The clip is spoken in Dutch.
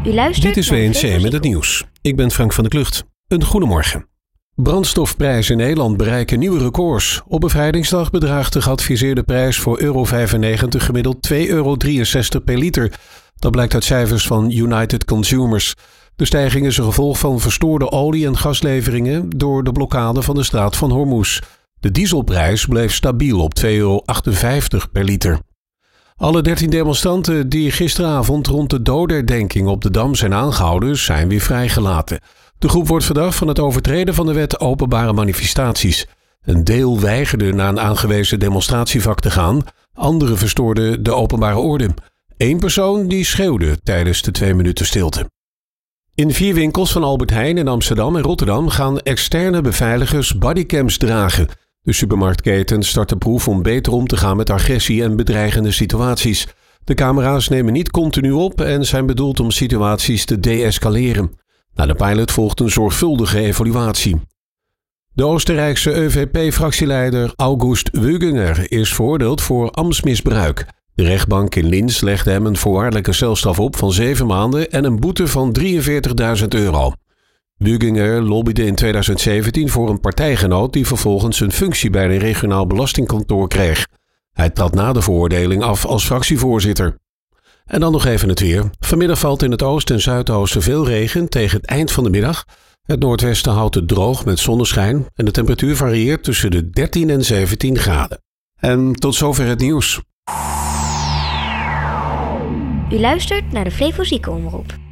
U luistert Dit is naar WNC met het nieuws. Ik ben Frank van der Klucht. Een goedemorgen. Brandstofprijzen in Nederland bereiken nieuwe records. Op bevrijdingsdag bedraagt de geadviseerde prijs voor euro 95 gemiddeld €2,63 per liter. Dat blijkt uit cijfers van United Consumers. De stijging is een gevolg van verstoorde olie- en gasleveringen door de blokkade van de straat van Hormuz. De dieselprijs bleef stabiel op €2,58 per liter. Alle 13 demonstranten die gisteravond rond de dodenherdenking op de Dam zijn aangehouden, zijn weer vrijgelaten. De groep wordt verdacht van het overtreden van de wet openbare manifestaties. Een deel weigerde naar een aangewezen demonstratievak te gaan, anderen verstoorden de openbare orde. Eén persoon die schreeuwde tijdens de 2 minuten stilte. In 4 winkels van Albert Heijn in Amsterdam en Rotterdam gaan externe beveiligers bodycams dragen. De supermarktketen start de proef om beter om te gaan met agressie en bedreigende situaties. De camera's nemen niet continu op en zijn bedoeld om situaties te deescaleren. Na de pilot volgt een zorgvuldige evaluatie. De Oostenrijkse ÖVP-fractieleider August Wöginger is veroordeeld voor ambtsmisbruik. De rechtbank in Linz legde hem een voorwaardelijke celstraf op van 7 maanden en een boete van €43.000. Wöginger lobbyde in 2017 voor een partijgenoot die vervolgens een functie bij een regionaal belastingkantoor kreeg. Hij trad na de veroordeling af als fractievoorzitter. En dan nog even het weer. Vanmiddag valt in het oosten en zuidoosten veel regen tegen het eind van de middag. Het noordwesten houdt het droog met zonneschijn en de temperatuur varieert tussen de 13 en 17 graden. En tot zover het nieuws. U luistert naar de Flevo Ziekenomroep.